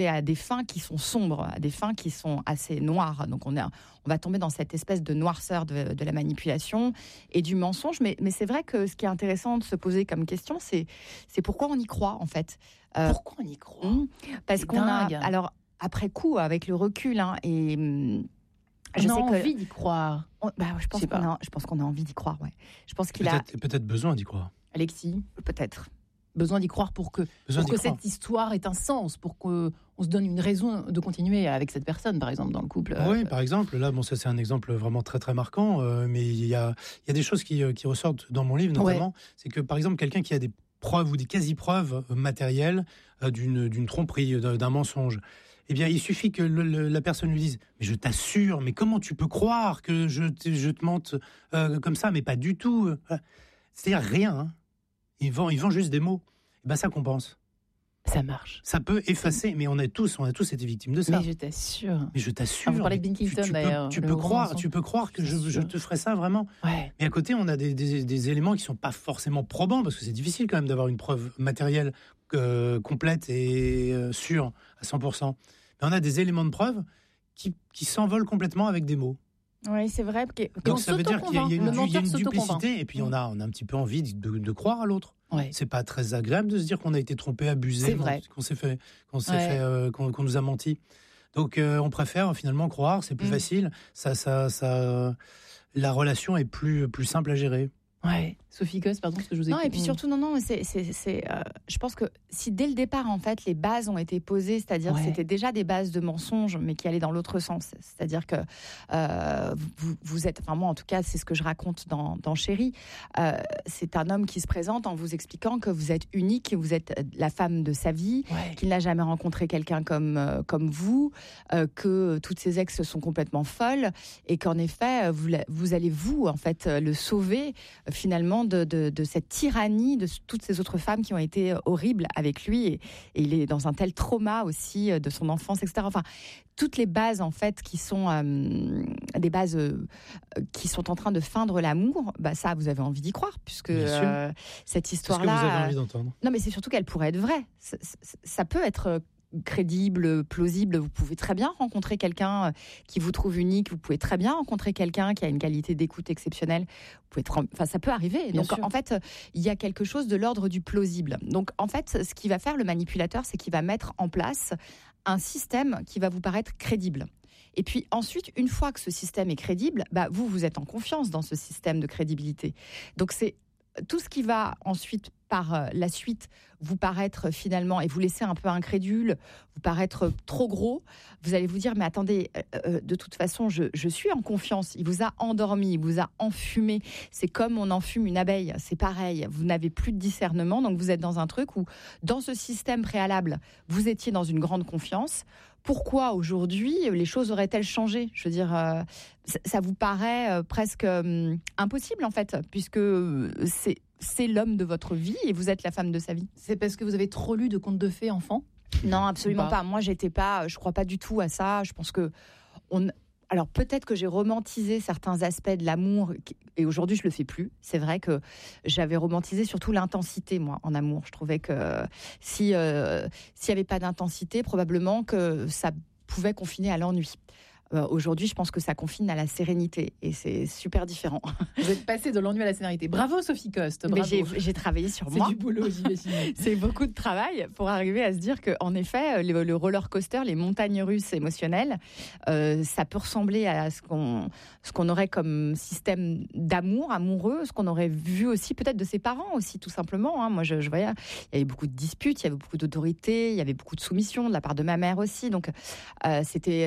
à des fins qui sont sombres, à des fins qui sont assez noires. Donc on va tomber dans cette espèce de noirceur de la manipulation et du mensonge. Mais c'est vrai que ce qui est intéressant de se poser comme question, c'est pourquoi on y croit en fait. Pourquoi on y croit ? Parce qu'on dingue. alors après coup, avec le recul, on a envie d'y croire. Je pense qu'on a envie d'y croire. Ouais. Je pense qu'il peut-être besoin d'y croire. Alexis, peut-être. Besoin d'y croire pour que cette histoire ait un sens, pour qu'on se donne une raison de continuer avec cette personne, par exemple, dans le couple. Oui, par exemple. Là, ça c'est un exemple vraiment très très marquant, mais il y a des choses qui ressortent dans mon livre, notamment. Ouais. C'est que, par exemple, quelqu'un qui a des preuves ou des quasi-preuves matérielles d'une tromperie, d'un mensonge, eh bien, il suffit que la personne lui dise « Mais je t'assure, mais comment tu peux croire que je te mente comme ça ?» Mais pas du tout. C'est-à-dire rien, hein. Ils vendent juste des mots. Et ben ça compense. Ça marche. Ça peut effacer, mais on a tous été victimes de ça. Mais je t'assure. Ah, vous parlez de Binkington, d'ailleurs. Tu peux croire que je te ferais ça, vraiment. Ouais. Mais à côté, on a des éléments qui sont pas forcément probants, parce que c'est difficile quand même d'avoir une preuve matérielle complète et sûre à 100%. Mais on a des éléments de preuve qui s'envolent complètement avec des mots. Oui, c'est vrai. Donc ça veut dire qu'il y a une duplicité, et puis on a un petit peu envie de croire à l'autre. Ouais. C'est pas très agréable de se dire qu'on a été trompé, abusé, qu'on nous a menti. Donc on préfère finalement croire, c'est plus facile. La relation est plus simple à gérer. Ouais. Sophie Coste, pardon, parce que je vous ai... Non, et puis surtout, je pense que si dès le départ, en fait, les bases ont été posées, c'est-à-dire que c'était déjà des bases de mensonges, mais qui allaient dans l'autre sens. C'est-à-dire que vous êtes... Enfin, moi, en tout cas, c'est ce que je raconte dans Chérie. C'est un homme qui se présente en vous expliquant que vous êtes unique, que vous êtes la femme de sa vie, qu'il n'a jamais rencontré quelqu'un comme vous, que toutes ses ex sont complètement folles, et qu'en effet, vous allez, en fait, le sauver, finalement, de cette tyrannie de toutes ces autres femmes qui ont été horribles avec lui, et il est dans un tel trauma aussi de son enfance, etc. Enfin, toutes les bases en fait qui sont des bases qui sont en train de feindre l'amour, ça vous avez envie d'y croire, puisque cette histoire-là. Qu'est-ce que vous avez envie d'entendre ? Non, mais c'est surtout qu'elle pourrait être vraie. Ça peut être crédible, plausible. Vous pouvez très bien rencontrer quelqu'un qui vous trouve unique. Vous pouvez très bien rencontrer quelqu'un qui a une qualité d'écoute exceptionnelle. Ça peut arriver. Donc, en fait, il y a quelque chose de l'ordre du plausible. Donc, en fait, ce qu'il va faire, le manipulateur, c'est qu'il va mettre en place un système qui va vous paraître crédible. Et puis ensuite, une fois que ce système est crédible, vous êtes en confiance dans ce système de crédibilité. Donc, c'est tout ce qui va ensuite, par la suite, vous paraître finalement, et vous laisser un peu incrédule, vous paraître trop gros, vous allez vous dire, mais attendez, de toute façon, je suis en confiance. Il vous a endormi, il vous a enfumé. C'est comme on enfume une abeille, c'est pareil. Vous n'avez plus de discernement, donc vous êtes dans un truc où, dans ce système préalable, vous étiez dans une grande confiance. Pourquoi aujourd'hui les choses auraient-elles changé ? Je veux dire, ça vous paraît presque impossible en fait, puisque c'est l'homme de votre vie et vous êtes la femme de sa vie. C'est parce que vous avez trop lu de contes de fées enfant ? Non, absolument pas. Moi, je crois pas du tout à ça. Je pense que alors peut-être que j'ai romantisé certains aspects de l'amour, et aujourd'hui je le fais plus. C'est vrai que j'avais romantisé surtout l'intensité, moi, en amour. Je trouvais que s'il y avait pas d'intensité, probablement que ça pouvait confiner à l'ennui. Aujourd'hui, je pense que ça confine à la sérénité, et c'est super différent. Vous êtes passée de l'ennui à la sérénité. Bravo Sophie Coste. Bravo. Mais j'ai travaillé sur moi. C'est du boulot, j'imagine. C'est beaucoup de travail pour arriver à se dire que, en effet, le roller coaster, les montagnes russes émotionnelles, ça peut ressembler à ce qu'on aurait comme système d'amour, amoureux, ce qu'on aurait vu aussi peut-être de ses parents aussi, tout simplement. Moi, je voyais, il y avait beaucoup de disputes, il y avait beaucoup d'autorité, il y avait beaucoup de soumission de la part de ma mère aussi. Donc, c'était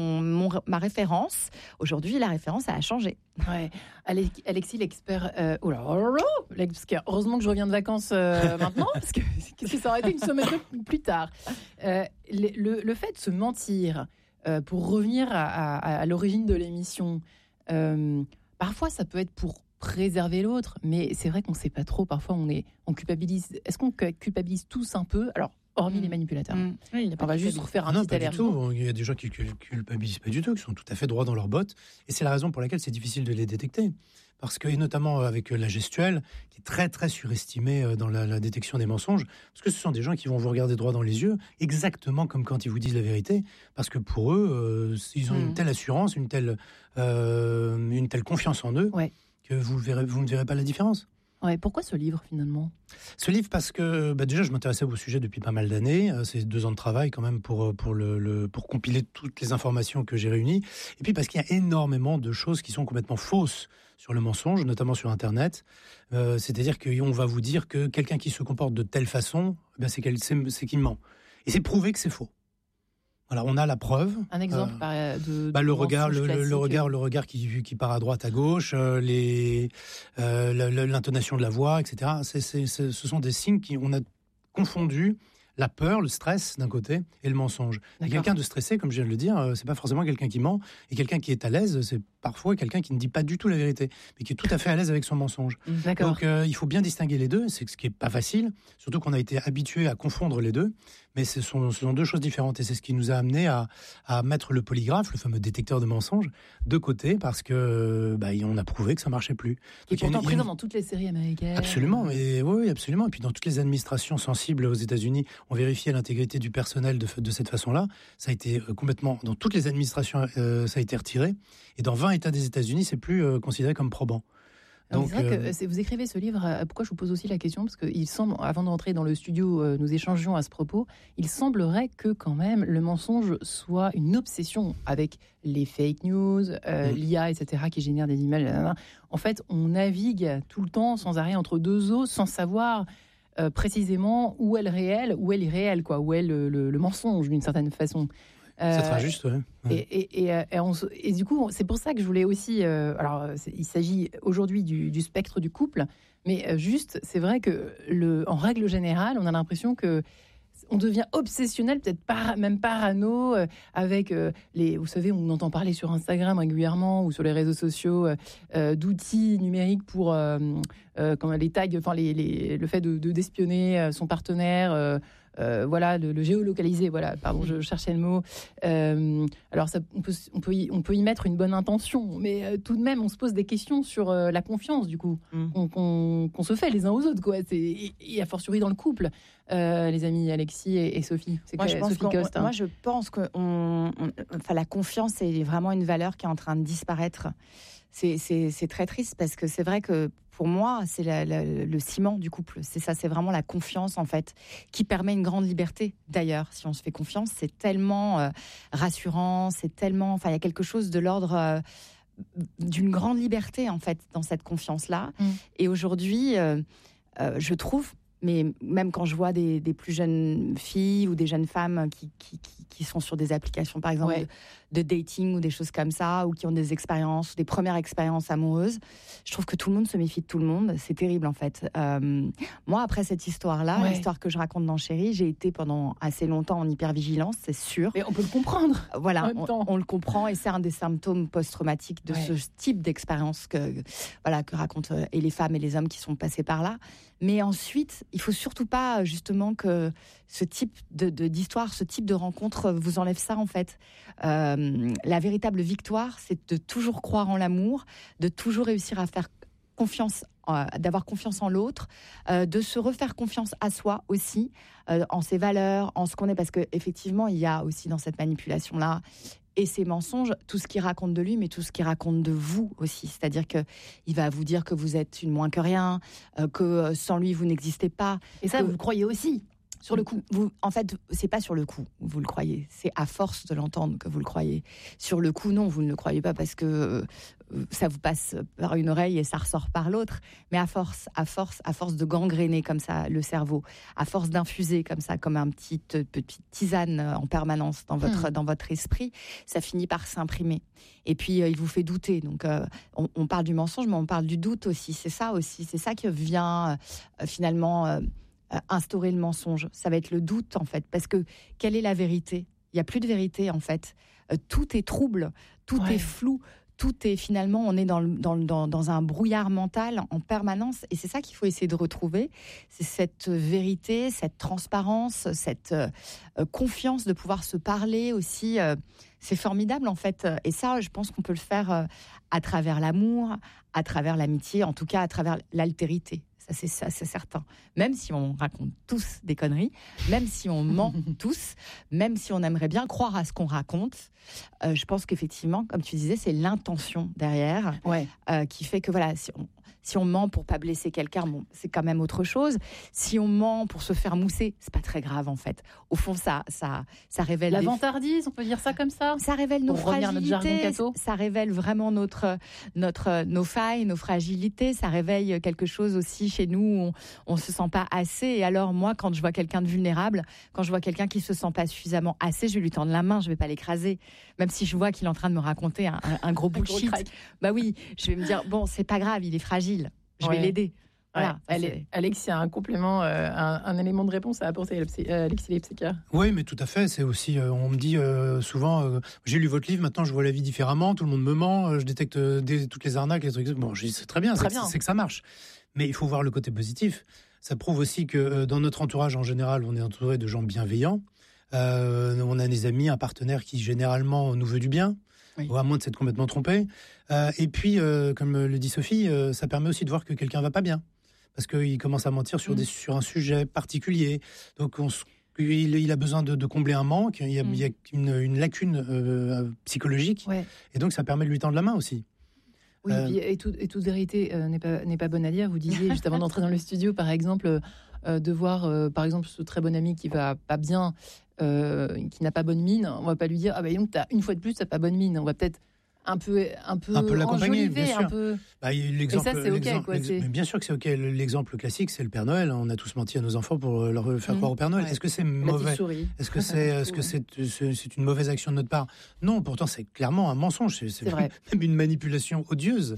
ma référence. Aujourd'hui, la référence, elle a changé. Ouais. Alexis, l'expert... l'expert. Heureusement que je reviens de vacances maintenant, parce que ça aurait été une semaine plus tard. Le fait de se mentir, pour revenir à l'origine de l'émission, parfois ça peut être pour préserver l'autre, mais c'est vrai qu'on ne sait pas trop. Parfois, on culpabilise. Est-ce qu'on culpabilise tous un peu ? Alors, hormis les manipulateurs. Oui, On va juste refaire un petit alerte. Non, il y a des gens qui ne culpabilisent pas du tout, qui sont tout à fait droits dans leurs bottes. Et c'est la raison pour laquelle c'est difficile de les détecter. Parce que, et notamment avec la gestuelle, qui est très, très surestimée dans la détection des mensonges, parce que ce sont des gens qui vont vous regarder droit dans les yeux, exactement comme quand ils vous disent la vérité, parce que pour eux, ils ont une telle assurance, une telle confiance en eux, que vous ne verrez pas la différence. Ouais, pourquoi ce livre finalement ? Ce livre parce que déjà je m'intéressais au sujet depuis pas mal d'années. C'est 2 ans de travail quand même pour compiler toutes les informations que j'ai réunies. Et puis parce qu'il y a énormément de choses qui sont complètement fausses sur le mensonge, notamment sur Internet. C'est-à-dire qu'on va vous dire que quelqu'un qui se comporte de telle façon, c'est qu'il ment. Et c'est prouvé que c'est faux. Voilà, on a la preuve. Un exemple le regard qui part à droite, à gauche, l'intonation de la voix, etc. Ce sont des signes on a confondu la peur, le stress d'un côté et le mensonge. Et quelqu'un de stressé, comme je viens de le dire, c'est pas forcément quelqu'un qui ment. Et quelqu'un qui est à l'aise, c'est parfois quelqu'un qui ne dit pas du tout la vérité, mais qui est tout à fait à l'aise avec son mensonge. Donc il faut bien distinguer les deux, c'est ce qui est pas facile, surtout qu'on a été habitué à confondre les deux, mais ce sont 2 choses différentes et c'est ce qui nous a amené à mettre le polygraphe, le fameux détecteur de mensonges, de côté parce que on a prouvé que ça marchait plus. Et pourtant présent dans toutes les séries américaines. Absolument, oui, absolument. Et puis dans toutes les administrations sensibles aux États-Unis, on vérifiait l'intégrité du personnel de cette façon-là. Ça a été complètement, dans toutes les administrations, ça a été retiré. Et dans 20 États des États-Unis, c'est plus considéré comme probant. Donc, c'est vrai que vous écrivez ce livre, pourquoi je vous pose aussi la question, parce qu'il semble, avant d'entrer dans le studio, nous échangions à ce propos, il semblerait que quand même le mensonge soit une obsession avec les fake news, l'IA, etc., qui génère des images. En fait, on navigue tout le temps sans arrêt entre 2 eaux, sans savoir précisément où est le réel, où est l'irréel, où est le mensonge d'une certaine façon. C'est très juste, ouais. Et du coup, c'est pour ça que je voulais aussi... il s'agit aujourd'hui du spectre du couple, mais juste, c'est vrai que, en règle générale, on a l'impression que on devient obsessionnel, peut-être même parano, avec vous savez, on entend parler sur Instagram régulièrement ou sur les réseaux sociaux d'outils numériques pour les tags, le fait d'espionner son partenaire. Le géolocaliser, pardon, je cherchais le mot. Alors, on peut y mettre une bonne intention, mais tout de même, on se pose des questions sur la confiance, du coup, qu'on se fait les uns aux autres, quoi. Et a fortiori dans le couple, les amis Alexis et Sophie. Moi, je pense que la confiance est vraiment une valeur qui est en train de disparaître. C'est très triste parce que c'est vrai que pour moi, c'est le ciment du couple. C'est ça, c'est vraiment la confiance en fait, qui permet une grande liberté. D'ailleurs, si on se fait confiance, c'est tellement rassurant, c'est tellement, il y a quelque chose de l'ordre d'une grande liberté en fait dans cette confiance-là. Et aujourd'hui, je trouve, mais même quand je vois des plus jeunes filles ou des jeunes femmes qui sont sur des applications, par exemple, de dating ou des choses comme ça, ou qui ont des expériences, des premières expériences amoureuses, je trouve que tout le monde se méfie de tout le monde. C'est terrible, en fait. Moi, après cette histoire-là, l'histoire que je raconte dans Chérie, j'ai été pendant assez longtemps en hypervigilance, c'est sûr. Mais on peut le comprendre. Voilà, on le comprend, et c'est un des symptômes post-traumatiques de ce type d'expérience que racontent et les femmes et les hommes qui sont passés par là. Mais ensuite, il faut surtout pas justement que ce type d'histoire, ce type de rencontre vous enlève ça en fait. La véritable victoire, c'est de toujours croire en l'amour, de toujours réussir à faire confiance, d'avoir confiance en l'autre, de se refaire confiance à soi aussi, en ses valeurs, en ce qu'on est, parce que effectivement, il y a aussi dans cette manipulation-là et ces mensonges, tout ce qu'il raconte de lui, mais tout ce qu'il raconte de vous aussi. C'est-à-dire qu'il va vous dire que vous êtes une moins que rien, que sans lui, vous n'existez pas. Et ça, vous le croyez aussi, sur le coup. En fait, c'est pas sur le coup, vous le croyez. C'est à force de l'entendre que vous le croyez. Sur le coup, non, vous ne le croyez pas parce que ça vous passe par une oreille et ça ressort par l'autre. Mais à force de gangréner comme ça le cerveau, à force d'infuser comme ça, comme un petite tisane en permanence dans votre esprit, ça finit par s'imprimer. Et puis, il vous fait douter. Donc, on parle du mensonge, mais on parle du doute aussi. C'est ça aussi. C'est ça qui vient finalement instaurer le mensonge. Ça va être le doute, en fait. Parce que, quelle est la vérité ? Il n'y a plus de vérité, en fait. Tout est trouble, tout est flou. tout est finalement, on est dans un brouillard mental en permanence, et c'est ça qu'il faut essayer de retrouver, c'est cette vérité, cette transparence, cette confiance de pouvoir se parler aussi. C'est formidable en fait, et ça, je pense qu'on peut le faire à travers l'amour, à travers l'amitié, en tout cas à travers l'altérité. Ça, c'est certain. Même si on raconte tous des conneries, même si on ment tous, même si on aimerait bien croire à ce qu'on raconte, je pense qu'effectivement, comme tu disais, c'est l'intention derrière qui fait que voilà, si on ment pour pas blesser quelqu'un, bon, c'est quand même autre chose. Si on ment pour se faire mousser, c'est pas très grave en fait. Au fond, ça révèle la vantardise, on peut dire ça comme ça. Ça révèle nos fragilités, ça révèle vraiment nos failles, nos fragilités. Ça réveille quelque chose aussi chez nous où on se sent pas assez. Et alors moi, quand je vois quelqu'un de vulnérable, quand je vois quelqu'un qui se sent pas suffisamment assez, je vais lui tendre la main, je vais pas l'écraser, même si je vois qu'il est en train de me raconter un gros bullshit. Bah oui, je vais me dire bon, c'est pas grave, il est fragile. Je vais l'aider. Voilà, Alexis a un complément, un élément de réponse à apporter, Alexis Lepseca. Oui, mais tout à fait. C'est aussi, on me dit souvent, j'ai lu votre livre, maintenant je vois la vie différemment, tout le monde me ment, je détecte toutes les arnaques, les trucs. Bon, je dis c'est très bien, c'est que ça marche. Mais il faut voir le côté positif. Ça prouve aussi que dans notre entourage, en général, on est entouré de gens bienveillants. On a des amis, un partenaire qui généralement nous veut du bien. Ou à moins de s'être complètement trompé. Et puis, comme le dit Sophie, ça permet aussi de voir que quelqu'un va pas bien. Parce qu'il commence à mentir sur un sujet particulier. Donc, il a besoin de combler un manque. Il y a une lacune psychologique. Ouais. Et donc, ça permet de lui tendre la main aussi. Oui, et toute vérité n'est pas bonne à dire. Vous disiez, juste avant d'entrer dans le studio, par exemple, de voir, par exemple, ce très bon ami qui va pas bien, qui n'a pas bonne mine, on va pas lui dire donc une fois de plus t'as pas bonne mine, on va peut-être un peu l'accompagner, bien sûr. Un peu... et ça c'est ok quoi, bien sûr que c'est ok. L'exemple classique c'est le Père Noël. On a tous menti à nos enfants pour leur faire croire au Père Noël. Est-ce que c'est mauvais? Est-ce que c'est une mauvaise action de notre part? Non, pourtant c'est clairement un mensonge, c'est même une manipulation odieuse,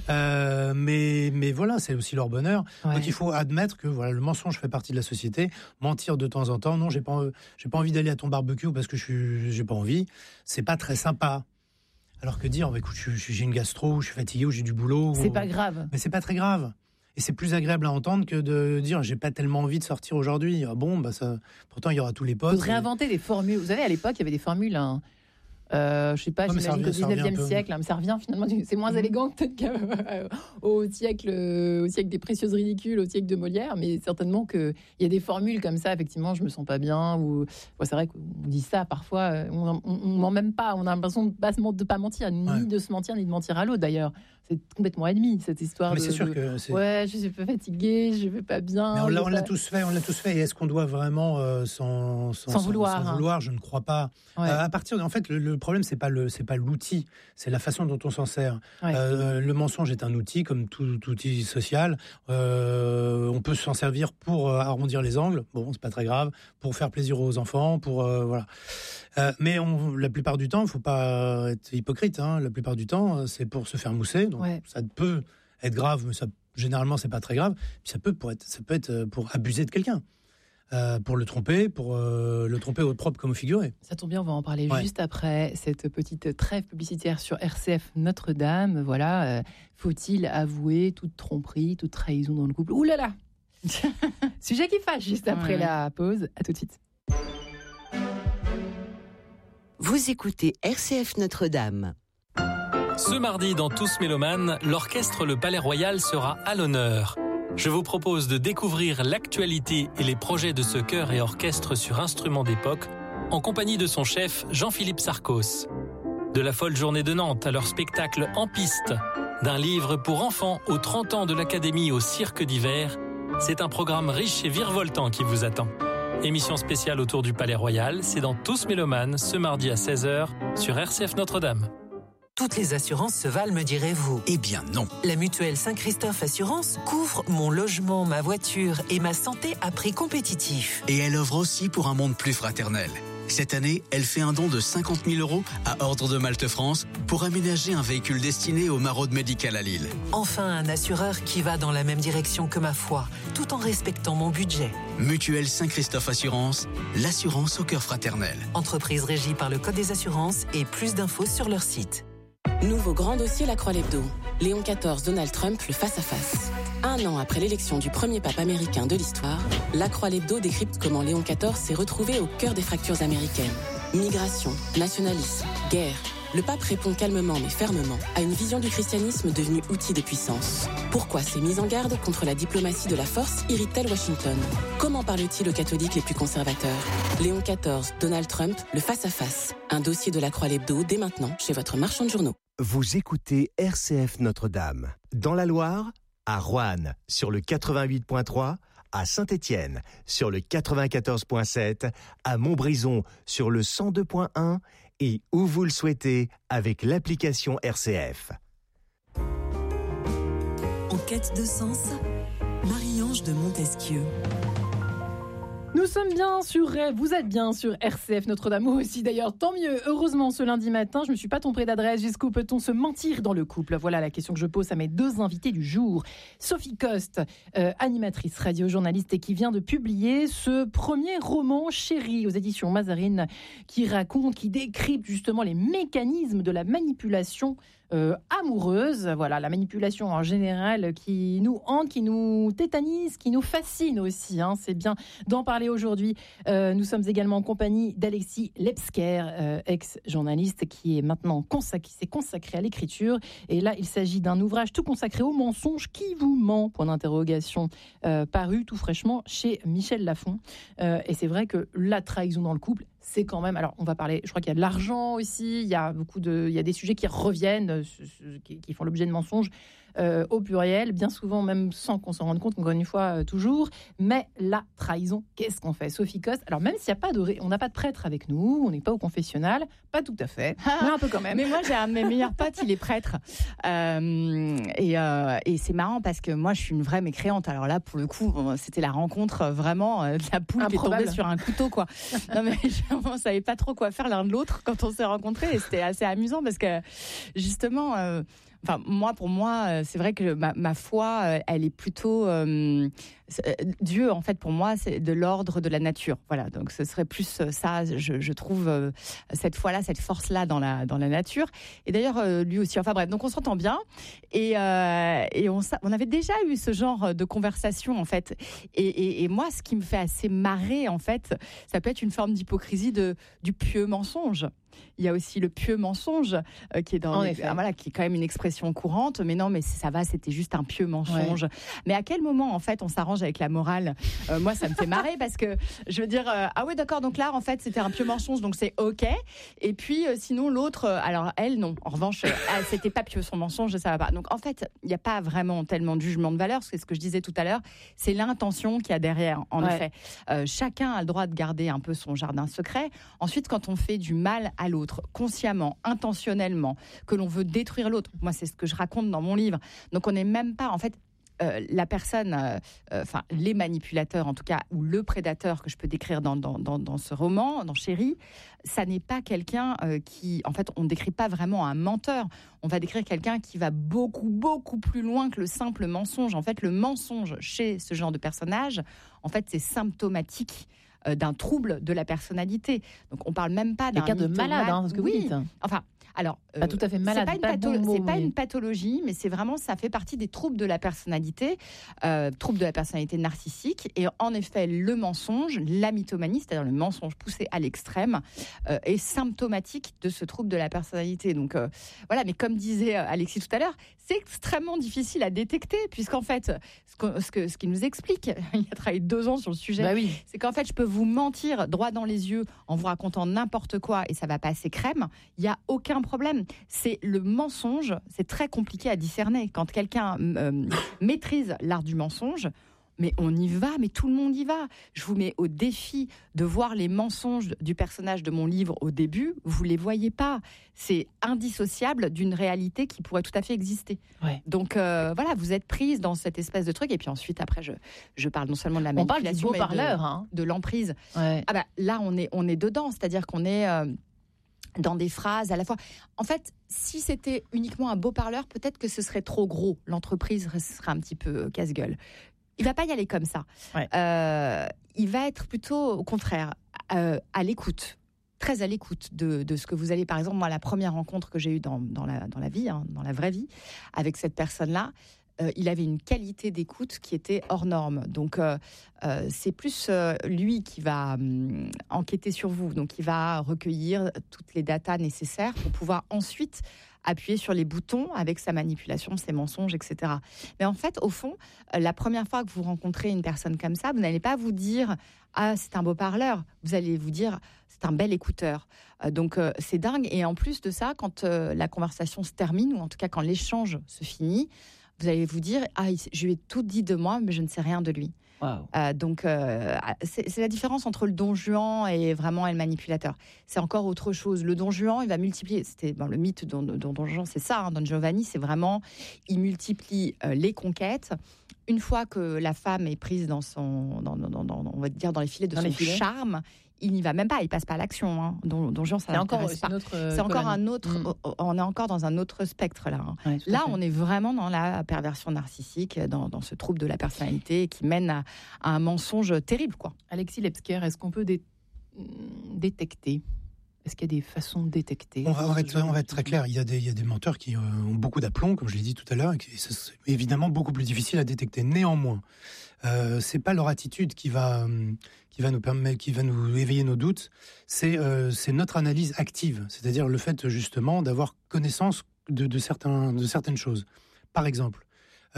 mais voilà, c'est aussi leur bonheur. Donc il faut admettre que voilà, le mensonge fait partie de la société. Mentir de temps en temps, non, j'ai pas envie d'aller à ton barbecue parce que j'ai pas envie, c'est pas très sympa. Alors que dire, écoute, j'ai une gastro, je suis fatigué ou j'ai du boulot. C'est pas grave. Mais c'est pas très grave. Et c'est plus agréable à entendre que de dire j'ai pas tellement envie de sortir aujourd'hui. Ah bon, ça. Pourtant, il y aura tous les potes. Il faut réinventer des formules. Vous savez, à l'époque, il y avait des formules. Je sais pas, j'imagine qu'au 19e siècle, mais ça revient finalement. C'est moins élégant peut-être qu'au siècle des précieuses ridicules, au siècle de Molière, mais certainement qu'il y a des formules comme ça, effectivement, je me sens pas bien, ou c'est vrai qu'on dit ça parfois, on ment même pas, on a l'impression de pas mentir, ni de se mentir, ni de mentir à l'autre d'ailleurs. C'est complètement ennemi, cette histoire c'est sûr que c'est... Ouais, je suis pas fatiguée, je vais pas bien. Mais on l'a tous fait. Et est-ce qu'on doit vraiment sans vouloir, je ne crois pas. À partir en fait, le problème c'est pas l'outil, c'est la façon dont on s'en sert. Le mensonge est un outil comme tout outil social. On peut s'en servir pour arrondir les angles. Bon, c'est pas très grave. Pour faire plaisir aux enfants, voilà. Mais la plupart du temps, il faut pas être hypocrite. La plupart du temps, c'est pour se faire mousser. Donc ça peut être grave, mais généralement c'est pas très grave. Puis ça peut être pour abuser de quelqu'un, pour le tromper au propre comme au figuré. Ça tombe bien, on va en parler juste après cette petite trêve publicitaire sur RCF Notre-Dame. Voilà, faut-il avouer toute tromperie, toute trahison dans le couple? Ouh là là. Sujet qui fâche juste après la pause. À tout de suite. Vous écoutez RCF Notre-Dame. Ce mardi, dans Tous Mélomanes, l'orchestre Le Palais Royal sera à l'honneur. Je vous propose de découvrir l'actualité et les projets de ce chœur et orchestre sur instruments d'époque, en compagnie de son chef Jean-Philippe Sarcos. De la folle journée de Nantes à leur spectacle En piste, d'un livre pour enfants aux 30 ans de l'Académie au cirque d'hiver, c'est un programme riche et virevoltant qui vous attend. Émission spéciale autour du Palais Royal, c'est dans Tous Mélomanes, ce mardi à 16h, sur RCF Notre-Dame. Toutes les assurances se valent, me direz-vous? Eh bien non. La mutuelle Saint-Christophe Assurance couvre mon logement, ma voiture et ma santé à prix compétitif. Et elle offre aussi pour un monde plus fraternel. Cette année, elle fait un don de 50 000 € à Ordre de Malte France pour aménager un véhicule destiné aux maraudes médicales à Lille. Enfin, un assureur qui va dans la même direction que ma foi, tout en respectant mon budget. Mutuelle Saint-Christophe Assurance, l'assurance au cœur fraternel. Entreprise régie par le Code des assurances et plus d'infos sur leur site. Nouveau grand dossier La Croix-Lebdo. Léon XIV, Donald Trump, le face-à-face. 1 an après l'élection du premier pape américain de l'histoire, La Croix-Lebdo décrypte comment Léon XIV s'est retrouvé au cœur des fractures américaines. Migration, nationalisme, guerre. Le pape répond calmement mais fermement à une vision du christianisme devenue outil de puissance. Pourquoi ces mises en garde contre la diplomatie de la force irritent-elles Washington ? Comment parle-t-il aux catholiques les plus conservateurs ? Léon XIV, Donald Trump, le face-à-face. Un dossier de La Croix-Lebdo dès maintenant chez votre marchand de journaux. Vous écoutez RCF Notre-Dame. Dans la Loire, à Roanne, sur le 88.3, à Saint-Étienne, sur le 94.7, à Montbrison, sur le 102.1 et où vous le souhaitez avec l'application RCF. En quête de sens, Marie-Ange de Montesquieu. Nous sommes bien sur Rêve, vous êtes bien sur RCF Notre-Dame, moi aussi d'ailleurs, tant mieux. Heureusement, ce lundi matin, je ne me suis pas trompée d'adresse. Jusqu'où peut-on se mentir dans le couple ? Voilà la question que je pose à mes 2 invités du jour. Sophie Coste, animatrice radio-journaliste et qui vient de publier ce premier roman Chérie aux éditions Mazarine, qui raconte, qui décrypte justement les mécanismes de la manipulation amoureuse, voilà, la manipulation en général qui nous hante, qui nous tétanise, qui nous fascine aussi, hein, c'est bien d'en parler aujourd'hui. Nous sommes également en compagnie d'Alexis Lepsker, ex-journaliste qui est maintenant s'est consacré à l'écriture, et là il s'agit d'un ouvrage tout consacré au mensonge qui vous ment, point d'interrogation, paru tout fraîchement chez Michel Lafon. Et c'est vrai que la trahison dans le couple, c'est quand même, alors on va parler, je crois qu'il y a de l'argent aussi, il y a des sujets qui reviennent, qui font l'objet de mensonges au pluriel, bien souvent même sans qu'on s'en rende compte, encore une fois, toujours. Mais la trahison, qu'est-ce qu'on fait ? Sophie Coste, alors même s'il n'y a pas on n'a pas de prêtre avec nous, on n'est pas au confessionnal, pas tout à fait, mais un peu quand même. Mais moi, j'ai un de mes meilleurs potes, il est prêtre. Et c'est marrant parce que moi, je suis une vraie mécréante. Alors là, pour le coup, c'était la rencontre vraiment de la poule qui est tombée sur un couteau, quoi. Non, mais on ne savait pas trop quoi faire l'un de l'autre quand on s'est rencontrés. Et c'était assez amusant parce que, justement... pour moi, c'est vrai que ma foi, elle est plutôt... Dieu, en fait, pour moi, c'est de l'ordre de la nature. Voilà, donc ce serait plus ça, je trouve, cette foi-là, cette force-là dans la nature. Et d'ailleurs, lui aussi, enfin bref, donc on s'entend bien. Et on avait déjà eu ce genre de conversation, en fait. Et moi, ce qui me fait assez marrer, en fait, ça peut être une forme d'hypocrisie du pieux mensonge. Il y a aussi le pieux mensonge qui est qui est quand même une expression courante. Mais non, mais ça va, c'était juste un pieux mensonge. Ouais. Mais à quel moment, en fait, on s'arrange avec la morale ? Moi, ça me fait marrer parce que je veux dire, ah oui, d'accord, donc là, en fait, c'était un pieux mensonge, donc c'est OK. Et puis, sinon, l'autre, alors elle, non. En revanche, c'était pas pieux son mensonge, ça va pas. Donc, en fait, il n'y a pas vraiment tellement de jugement de valeur. C'est ce que je disais tout à l'heure. C'est l'intention qu'il y a derrière, en effet. Chacun a le droit de garder un peu son jardin secret. Ensuite, quand on fait du mal à l'autre, consciemment, intentionnellement, que l'on veut détruire l'autre. Moi, c'est ce que je raconte dans mon livre. Donc, on n'est même pas, en fait, la personne, les manipulateurs en tout cas, ou le prédateur que je peux décrire dans ce roman, dans Chérie, ça n'est pas quelqu'un qui, en fait, on ne décrit pas vraiment un menteur. On va décrire quelqu'un qui va beaucoup, beaucoup plus loin que le simple mensonge. En fait, le mensonge chez ce genre de personnage, en fait, c'est symptomatique d'un trouble de la personnalité. Donc, on parle même pas d'un cas de malade, ce que vous dites. Enfin, alors, pas tout à fait malade. C'est pas une pathologie, mais c'est vraiment, ça fait partie des troubles de la personnalité, troubles de la personnalité narcissique. Et en effet, le mensonge, la mythomanie, c'est-à-dire le mensonge poussé à l'extrême, est symptomatique de ce trouble de la personnalité. Donc voilà, mais comme disait Alexis tout à l'heure, c'est extrêmement difficile à détecter, puisqu'en fait, ce qu'il nous explique, il a travaillé 2 ans sur le sujet, c'est qu'en fait, je peux vous mentir droit dans les yeux en vous racontant n'importe quoi et ça va passer crème. Il n'y a aucun problème. C'est le mensonge, c'est très compliqué à discerner. Quand quelqu'un maîtrise l'art du mensonge, mais on y va, mais tout le monde y va. Je vous mets au défi de voir les mensonges du personnage de mon livre au début. Vous ne les voyez pas. C'est indissociable d'une réalité qui pourrait tout à fait exister. Ouais. Donc voilà, vous êtes prise dans cette espèce de truc. Et puis ensuite, après, je parle non seulement de la manipulation, mais de l'emprise. Ouais. Ah bah, là, on est dedans. C'est-à-dire qu'on est... dans des phrases à la fois. En fait, si c'était uniquement un beau parleur, peut-être que ce serait trop gros. L'entreprise serait un petit peu casse-gueule. Il va pas y aller comme ça. Ouais. Il va être plutôt, au contraire, à l'écoute. très à l'écoute de ce que vous allez. Par exemple, moi, la première rencontre que j'ai eue dans la vie, dans la vraie vie, avec cette personne-là, il avait une qualité d'écoute qui était hors norme. Donc, c'est plus lui qui va enquêter sur vous. Donc, il va recueillir toutes les datas nécessaires pour pouvoir ensuite appuyer sur les boutons avec sa manipulation, ses mensonges, etc. Mais en fait, au fond, la première fois que vous rencontrez une personne comme ça, vous n'allez pas vous dire « Ah, c'est un beau parleur ». Vous allez vous dire « C'est un bel écouteur ». Donc, c'est dingue. Et en plus de ça, quand la conversation se termine, ou en tout cas quand l'échange se finit, vous allez vous dire « Ah, je lui ai tout dit de moi, mais je ne sais rien de lui ». Wow. Donc, c'est la différence entre le don Juan et vraiment le manipulateur. C'est encore autre chose. Le don Juan, il va multiplier. C'était le mythe de Don Juan, c'est ça. Don Giovanni, c'est vraiment, il multiplie les conquêtes. Une fois que la femme est prise dans on va dire dans les filets de son charme, il n'y va même pas, il passe pas à l'action. Hein. Don Juan, ça n'intéresse pas. C'est encore un autre. On est encore dans un autre spectre là. Hein. Ouais, là, on est vraiment dans la perversion narcissique, dans ce trouble de la personnalité qui mène à un mensonge terrible, quoi. Alexis Lebsker, est-ce qu'on peut détecter? Est-ce qu'il y a des façons de détecter? On va être très clair. Il y a des menteurs qui ont beaucoup d'aplomb, comme je l'ai dit tout à l'heure, et c'est évidemment beaucoup plus difficile à détecter. Néanmoins, c'est pas leur attitude qui va nous éveiller nos doutes. C'est notre analyse active, c'est-à-dire le fait justement d'avoir connaissance de certaines choses. Par exemple,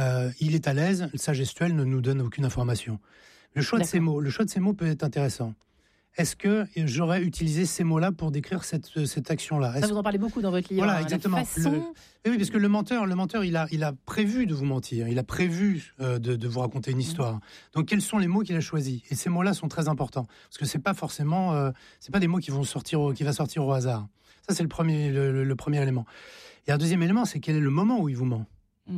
il est à l'aise, sa gestuelle ne nous donne aucune information. Le choix de ces mots peut être intéressant. Est-ce que j'aurais utilisé ces mots-là pour décrire cette action-là? Ça, vous en parlez beaucoup dans votre livre. Voilà, exactement. Oui, parce que le menteur, il a prévu de vous mentir. Il a prévu de vous raconter une histoire. Donc, quels sont les mots qu'il a choisis? Et ces mots-là sont très importants. Parce que c'est pas forcément... c'est pas des mots qui va sortir au hasard. Ça, c'est le premier élément. Et un deuxième élément, c'est quel est le moment où il vous ment.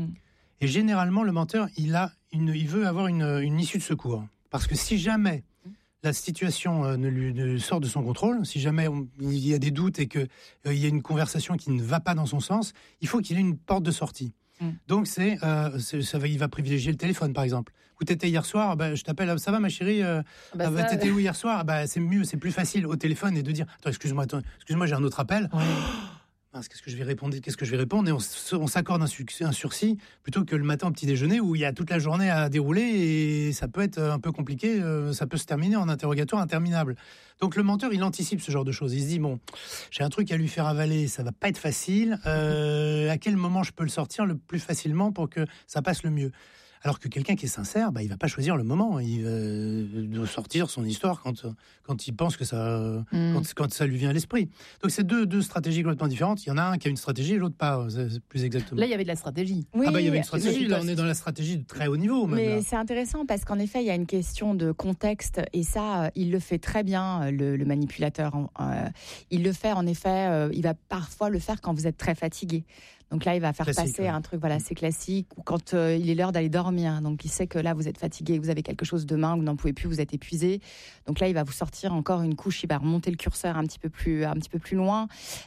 Et généralement, le menteur, il veut avoir une issue de secours. Parce que si jamais la situation ne sort de son contrôle, si jamais il y a des doutes et qu'il y a une conversation qui ne va pas dans son sens, il faut qu'il ait une porte de sortie. Donc, il va privilégier le téléphone, par exemple. Où t'étais hier soir, je t'appelle, ça va ma chérie, t'étais où hier soir? C'est mieux, c'est plus facile au téléphone et de dire, attends, excuse-moi, j'ai un autre appel. Ouais. Qu'est-ce que je vais répondre? Et on s'accorde un sursis plutôt que le matin au petit déjeuner où il y a toute la journée à dérouler et ça peut être un peu compliqué, ça peut se terminer en interrogatoire interminable. Donc le menteur, il anticipe ce genre de choses. Il se dit, bon, j'ai un truc à lui faire avaler, ça va pas être facile. À quel moment je peux le sortir le plus facilement pour que ça passe le mieux? Alors que quelqu'un qui est sincère, il va pas choisir le moment. Il va sortir son histoire quand il pense que ça, quand ça lui vient à l'esprit. Donc c'est deux stratégies complètement différentes. Il y en a un qui a une stratégie et l'autre pas, c'est plus exactement. Là, il y avait de la stratégie. Oui, il y avait une stratégie. Là, on est dans la stratégie de très haut niveau. Mais c'est intéressant parce qu'en effet, il y a une question de contexte et ça, il le fait très bien, le manipulateur. Il le fait, en effet, il va parfois le faire quand vous êtes très fatigué. Donc là, il va faire passer un truc, c'est classique, ou quand il est l'heure d'aller dormir. Donc il sait que là, vous êtes fatigué, vous avez quelque chose demain, vous n'en pouvez plus, vous êtes épuisé. Donc là, il va vous sortir encore une couche, il va remonter le curseur un petit peu plus loin.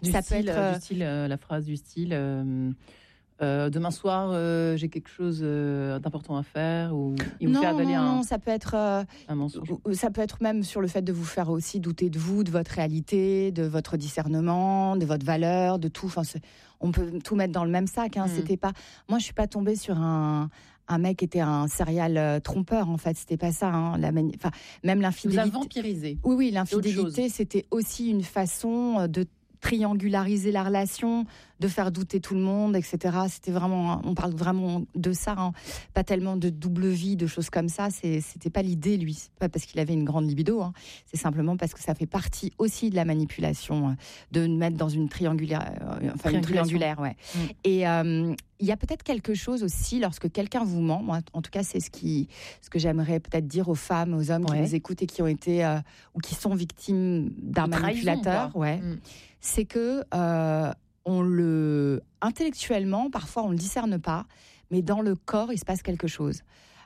La phrase du style demain soir, j'ai quelque chose d'important à faire, ou il vous fait avaler ça peut être un mensonge. Ça peut être même sur le fait de vous faire aussi douter de vous, de votre réalité, de votre discernement, de votre valeur, de tout. Enfin, on peut tout mettre dans le même sac. C'était pas. Moi, je suis pas tombée sur un mec qui était un serial trompeur. En fait, c'était pas ça. Même l'infidélité. Vous a vampirisé. Oui, l'infidélité, c'était aussi une façon de triangulariser la relation, de faire douter tout le monde, etc. C'était vraiment, on parle vraiment de ça, pas tellement de double vie, de choses comme ça. C'était pas l'idée, lui. C'est pas parce qu'il avait une grande libido, c'est simplement parce que ça fait partie aussi de la manipulation, de mettre dans une triangulaire, une triangulaire, ouais. Et il y a peut-être quelque chose aussi lorsque quelqu'un vous ment. Moi, en tout cas, c'est ce que j'aimerais peut-être dire aux femmes, aux hommes qui nous écoutent et qui ont été ou qui sont victimes d'un manipulateur. C'est que intellectuellement, parfois on le discerne pas, mais dans le corps, il se passe quelque chose.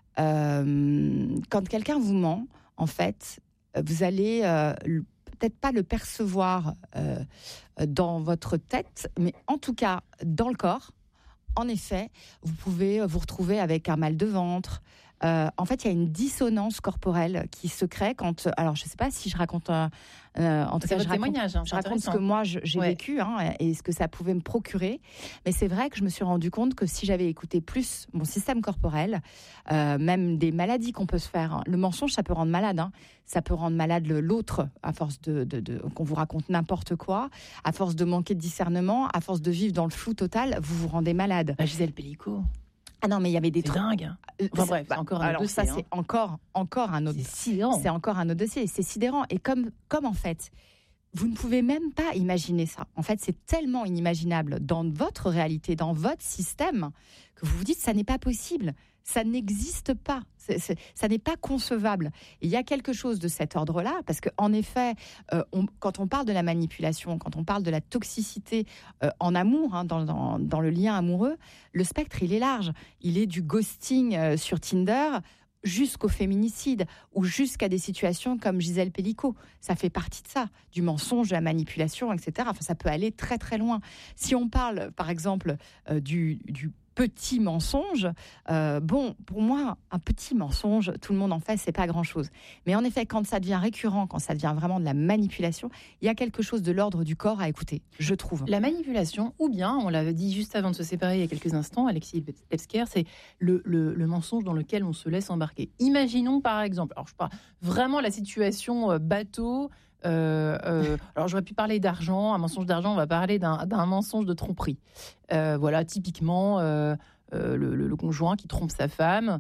Quand quelqu'un vous ment, en fait, vous allez peut-être pas le percevoir dans votre tête, mais en tout cas dans le corps. En effet, vous pouvez vous retrouver avec un mal de ventre, en fait, il y a une dissonance corporelle qui se crée quand. Alors, je ne sais pas si je raconte. En tout cas, je raconte ce que moi j'ai vécu et ce que ça pouvait me procurer. Mais c'est vrai que je me suis rendu compte que si j'avais écouté plus mon système corporel, même des maladies qu'on peut se faire, le mensonge, ça peut rendre malade. Ça peut rendre malade l'autre à force de qu'on vous raconte n'importe quoi, à force de manquer de discernement, à force de vivre dans le flou total, vous vous rendez malade. Gisèle Pellicot. Ah non, mais il y avait des trucs. C'est dingue. Enfin bref, c'est encore un autre dossier. Ça, c'est encore un autre. C'est sidérant. C'est encore un autre dossier. C'est sidérant. Et comme en fait, vous ne pouvez même pas imaginer ça. En fait, c'est tellement inimaginable dans votre réalité, dans votre système, que vous vous dites ça n'est pas possible. Ça n'existe pas. Ça n'est pas concevable. Et il y a quelque chose de cet ordre-là, parce qu'en effet, quand on parle de la manipulation, quand on parle de la toxicité en amour, dans le lien amoureux, le spectre, il est large. Il est du ghosting sur Tinder jusqu'au féminicide ou jusqu'à des situations comme Gisèle Pellicot. Ça fait partie de ça, du mensonge, de la manipulation, etc. Enfin, ça peut aller très très loin. Si on parle, par exemple, du petit mensonge, pour moi, un petit mensonge, tout le monde en fait, c'est pas grand-chose. Mais en effet, quand ça devient récurrent, quand ça devient vraiment de la manipulation, il y a quelque chose de l'ordre du corps à écouter, je trouve. La manipulation, ou bien, on l'avait dit juste avant de se séparer il y a quelques instants, Alexis Lebsker, c'est le mensonge dans lequel on se laisse embarquer. Imaginons par exemple, alors je sais pas, vraiment la situation bateau. Alors j'aurais pu parler d'argent, un mensonge d'argent, on va parler d'un mensonge de tromperie. Voilà, typiquement le conjoint qui trompe sa femme.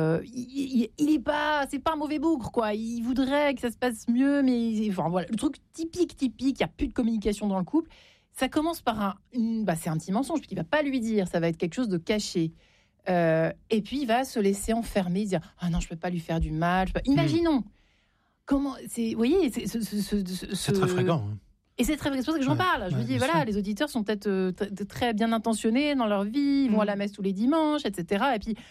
Il est pas, c'est pas un mauvais bougre quoi. Il voudrait que ça se passe mieux, mais enfin voilà, le truc typique. Il y a plus de communication dans le couple. Ça commence par c'est un petit mensonge qui va pas lui dire, ça va être quelque chose de caché. Et puis il va se laisser enfermer, dire ah non je peux pas lui faire du mal. Imaginons. Comment c'est, vous voyez, c'est très fréquent. Et c'est très fréquent, c'est pour ça que j'en parle. Je me dis, voilà, les auditeurs sont peut-être très bien intentionnés dans leur vie, ils vont à la messe tous les dimanches, etc. Et puis,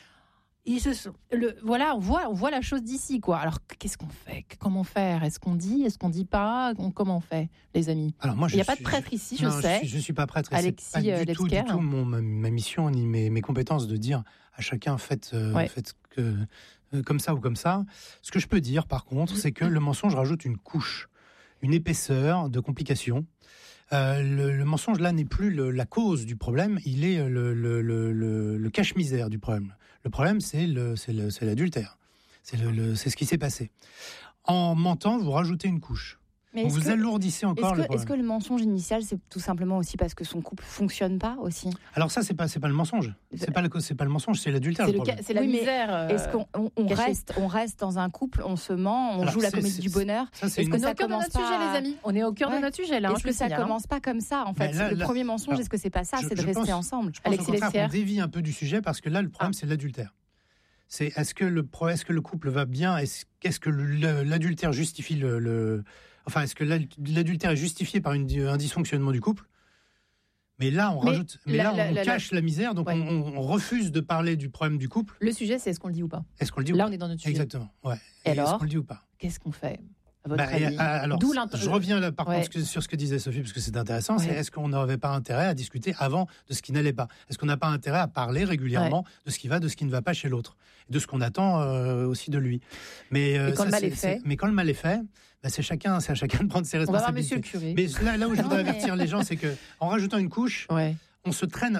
voilà, on voit la chose d'ici, quoi. Alors, qu'est-ce qu'on fait ? Comment faire ? Est-ce qu'on dit ? Est-ce qu'on dit pas ? Comment on fait, les amis ? Alors moi, il n'y a pas de prêtre ici, je sais. Je ne suis pas prêtre. Alexis c'est pas du tout ma mission ni mes compétences de dire à chacun faites comme ça ou comme ça. Ce que je peux dire, par contre, c'est que le mensonge rajoute une couche, une épaisseur de complications. Le mensonge, là, n'est plus la cause du problème, il est le cache-misère du problème. Le problème, c'est l'adultère. C'est ce qui s'est passé. En mentant, vous rajoutez une couche. Mais vous alourdissez encore le problème. Est-ce que le mensonge initial, c'est tout simplement aussi parce que son couple fonctionne pas aussi ? Alors ça, c'est pas le mensonge. C'est pas le mensonge, c'est l'adultère. C'est la misère. Est-ce qu'on reste dans un couple, on se ment, on joue la comédie du bonheur ? Est-ce que ça commence pas, sujet, les amis ? On est au cœur de notre sujet là. Est-ce que ça commence pas comme ça en fait ? Le premier mensonge, est-ce que c'est pas ça ? C'est de rester ensemble. Je pense au contraire qu'on dévie un peu du sujet parce que là, le problème, c'est l'adultère. C'est est-ce que le couple va bien ? Est-ce que l'adultère justifie Enfin, est-ce que l'adultère est justifié par un dysfonctionnement du couple ? Mais là, on cache la misère, donc on refuse de parler du problème du couple. Le sujet, c'est est-ce qu'on le dit ou pas ? Est-ce qu'on le dit Là, on est dans notre sujet. Exactement. Ouais. Et alors, est-ce qu'on le dit ou pas ? Qu'est-ce qu'on fait ? À votre avis ? Alors, je reviens là, par contre, sur ce que disait Sophie, parce que c'est intéressant. C'est est-ce qu'on n'avait pas intérêt à discuter avant de ce qui n'allait pas ? Est-ce qu'on n'a pas intérêt à parler régulièrement de ce qui va, de ce qui ne va pas chez l'autre, et de ce qu'on attend aussi de lui ? Mais quand le mal est fait, c'est à chacun de prendre ses responsabilités. On va voir Monsieur le curé. Mais là où je voudrais avertir les gens, c'est que en rajoutant une couche, on se traîne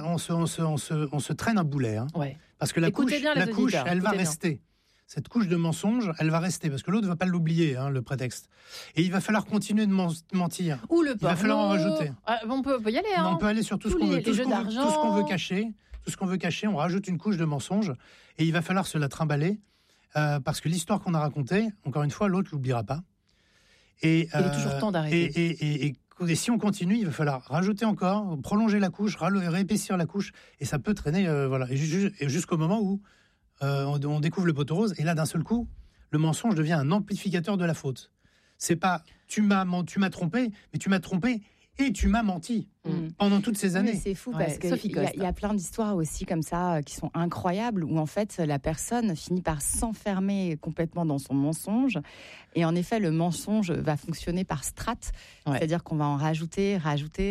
un boulet, parce que la couche, elle va rester. Cette couche de mensonge, elle va rester, parce que l'autre ne va pas l'oublier, le prétexte. Et il va falloir continuer de mentir. Ou le porno. Il va falloir en rajouter. On peut y aller. On peut aller sur tout ce qu'on veut. Tout ce qu'on veut cacher. Tout ce qu'on veut cacher, on rajoute une couche de mensonge. Et il va falloir se la trimballer, parce que l'histoire qu'on a racontée, encore une fois, l'autre ne l'oubliera pas. Et, il est toujours temps d'arrêter. Et si on continue, il va falloir rajouter encore, prolonger la couche, réépaissir la couche. Et ça peut traîner et jusqu'au moment où on découvre le poteau rose, et là, d'un seul coup, le mensonge devient un amplificateur de la faute. C'est pas tu m'as trompé, mais tu m'as trompé et tu m'as menti pendant toutes ces années. Oui, c'est fou parce qu'il y a plein d'histoires aussi comme ça qui sont incroyables où en fait la personne finit par s'enfermer complètement dans son mensonge et en effet le mensonge va fonctionner par strates, c'est-à-dire qu'on va en rajouter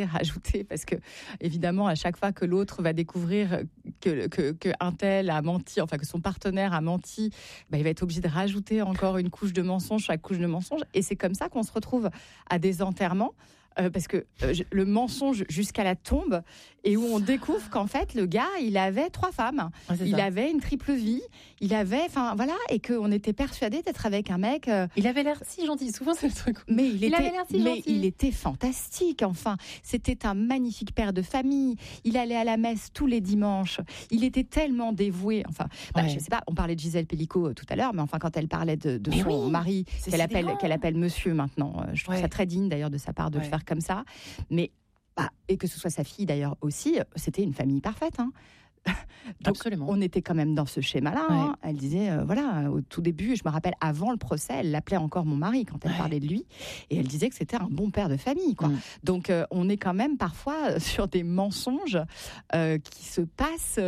parce que évidemment à chaque fois que l'autre va découvrir que un tel a menti, enfin que son partenaire a menti, il va être obligé de rajouter encore une couche de mensonge, chaque couche de mensonge et c'est comme ça qu'on se retrouve à des enterrements. Parce que le mensonge jusqu'à la tombe et où on découvre qu'en fait le gars il avait 3 femmes, il avait une triple vie, il avait, enfin voilà, et qu'on était persuadé d'être avec un mec. Il avait l'air si gentil, souvent c'est le truc. Mais il était fantastique. Enfin, c'était un magnifique père de famille. Il allait à la messe tous les dimanches. Il était tellement dévoué. Enfin, je sais pas. On parlait de Gisèle Pellicot tout à l'heure, mais enfin quand elle parlait de son mari qu'elle appelle Monsieur maintenant, je trouve ça très digne d'ailleurs de sa part de le faire comme ça, mais et que ce soit sa fille d'ailleurs aussi, c'était une famille parfaite. Hein. Donc, absolument. On était quand même dans ce schéma-là. Elle disait, au tout début, je me rappelle, avant le procès, elle l'appelait encore mon mari quand elle parlait de lui, et elle disait que c'était un bon père de famille. Quoi. Donc, on est quand même parfois sur des mensonges qui se passent,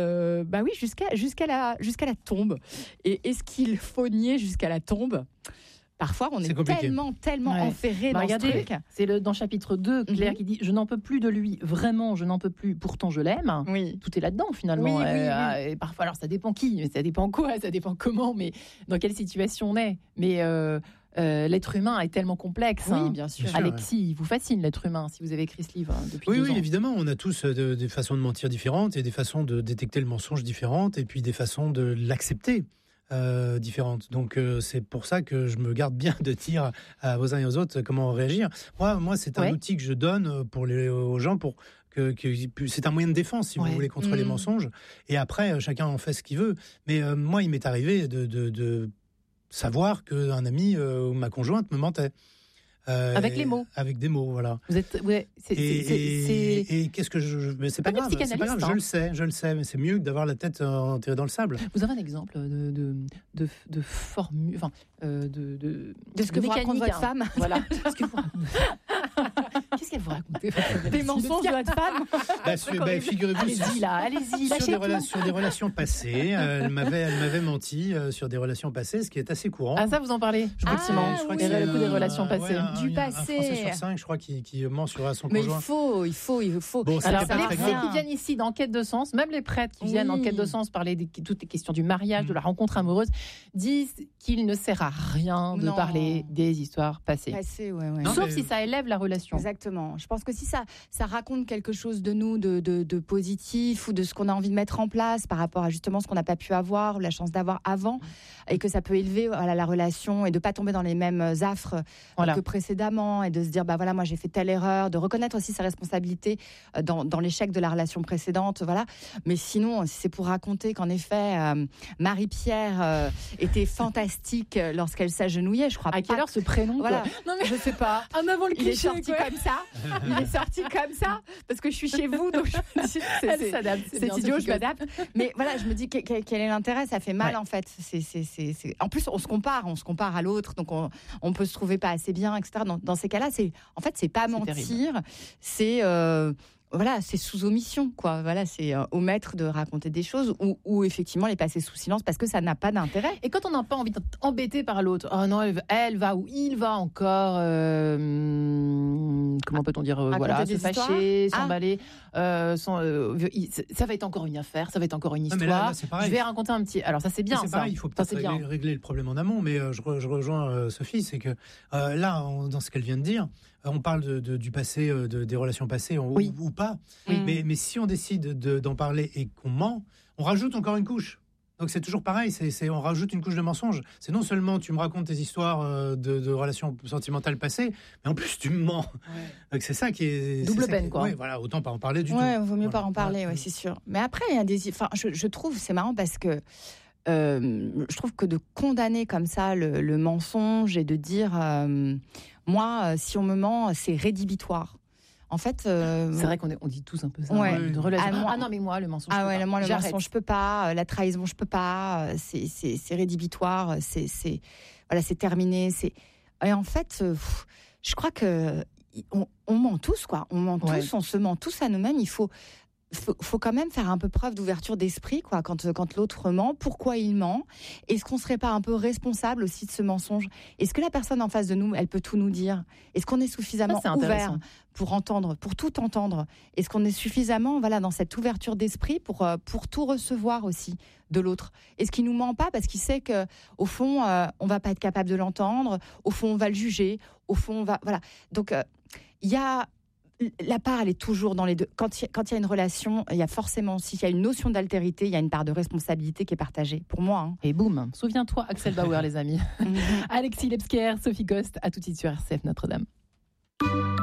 jusqu'à la tombe. Et est-ce qu'il faut nier jusqu'à la tombe ? Parfois, on est tellement enferré dans ce truc. C'est dans chapitre 2, Claire qui dit « Je n'en peux plus de lui, vraiment, je n'en peux plus, pourtant je l'aime ». Tout est là-dedans, finalement. Et parfois, alors ça dépend qui, ça dépend quoi, ça dépend comment, mais dans quelle situation on est. Mais l'être humain est tellement complexe. Oui, bien sûr. Alexis, il vous fascine l'être humain, si vous avez écrit ce livre depuis 2 ans. Oui, évidemment, on a tous des façons de mentir différentes et des façons de détecter le mensonge différentes et puis des façons de l'accepter. Différentes. Donc c'est pour ça que je me garde bien de dire aux uns et aux autres comment réagir. Moi c'est un outil que je donne aux gens pour que c'est un moyen de défense si vous voulez contre les mensonges. Et après chacun en fait ce qu'il veut. Mais moi il m'est arrivé de savoir qu'un ami ou ma conjointe me mentait. Avec les mots. Avec des mots, voilà. Vous êtes, et qu'est-ce que mais c'est pas grave, je le sais, mais c'est mieux que d'avoir la tête enterrée dans le sable. Vous avez un exemple de formule, enfin, de ce que vous raconte votre femme. Voilà. Qu'est-ce qu'elle vous raconte? Des mensonges de votre femme. Figurez-vous. Allez-y. Sur des relations passées, elle m'avait menti sur des relations passées, ce qui est assez courant. Ah, ça, vous en parlez? Je crois que c'est le coup des relations passées. Du passé. Un Français sur 5, je crois, qui ment sur son conjoint. Mais il faut. Bon, alors, les prêtres qui viennent ici d'enquête de sens, même les prêtres qui viennent en quête de sens parler de toutes les questions du mariage, de la rencontre amoureuse, disent qu'il ne sert à rien de parler des histoires passées. Sauf si ça élève la relation. Exactement. Je pense que si ça raconte quelque chose de nous, de positif, ou de ce qu'on a envie de mettre en place par rapport à justement ce qu'on n'a pas pu avoir, ou la chance d'avoir avant, et que ça peut élever la relation et de pas tomber dans les mêmes affres que précédemment, et de se dire moi j'ai fait telle erreur, de reconnaître aussi sa responsabilité dans l'échec de la relation précédente, voilà. Mais sinon, si c'est pour raconter qu'en effet Marie-Pierre était fantastique lorsqu'elle s'agenouillait, je crois. À quelle heure ce prénom? Voilà. Non mais je sais pas. En avant le cliché. Il est sorti comme ça. Il est sorti comme ça parce que je suis chez vous, donc c'est idiot, je m'adapte. Mais voilà, je me dis quel est l'intérêt? Ça fait mal en fait. C'est en plus on se compare à l'autre, donc on peut se trouver pas assez bien, etc. Dans ces cas-là, c'est pas mentir, c'est c'est sous omission, quoi. Voilà, c'est omettre de raconter des choses ou effectivement les passer sous silence parce que ça n'a pas d'intérêt. Et quand on n'a pas envie d'être embêté par l'autre, oh non, elle va ou il va encore, comment peut-on dire, se fâcher, s'emballer, ça va être encore une affaire, ça va être encore une histoire. Là, je vais raconter un petit. Alors ça c'est bien, c'est pareil, il faut peut-être régler le problème en amont, mais je rejoins Sophie, c'est que là, dans ce qu'elle vient de dire. On parle du passé, des relations passées ou pas. Mais si on décide d'en parler et qu'on ment, on rajoute encore une couche. Donc c'est toujours pareil, on rajoute une couche de mensonge. C'est non seulement tu me racontes tes histoires de relations sentimentales passées, mais en plus tu me ments. Donc c'est ça qui est... Double peine, quoi. Oui, voilà, autant pas en parler du tout. Il vaut mieux pas en parler, c'est sûr. Mais après, il y a des... Enfin, je trouve, c'est marrant parce que je trouve que de condamner comme ça le mensonge et de dire moi, si on me ment, c'est rédhibitoire. En fait, c'est vrai qu'on dit tous un peu ça. Une relation. Non, mais moi, le mensonge. Le mensonge, je peux pas. La trahison, je peux pas. C'est rédhibitoire. C'est terminé. Et en fait, je crois que on ment tous, quoi. On ment tous, on se ment tous à nous-mêmes. Il faut quand même faire un peu preuve d'ouverture d'esprit, quoi, quand l'autre ment. Pourquoi il ment ? Est-ce qu'on ne serait pas un peu responsable aussi de ce mensonge ? Est-ce que la personne en face de nous, elle peut tout nous dire ? Est-ce qu'on est suffisamment ouvert pour entendre, pour tout entendre ? Est-ce qu'on est suffisamment dans cette ouverture d'esprit pour tout recevoir aussi de l'autre ? Est-ce qu'il ne nous ment pas parce qu'il sait qu'au fond, on ne va pas être capable de l'entendre ? Au fond, on va le juger ? Au fond, on va... Voilà. Donc, il y a... La part, elle est toujours dans les deux. Quand il y a une relation, il y a forcément, s'il y a une notion d'altérité, il y a une part de responsabilité qui est partagée. Pour moi. Hein. Et boum, souviens-toi, Axel Bauer, les amis. Alexis Lebsker, Sophie Coste, à tout de suite sur RCF Notre-Dame.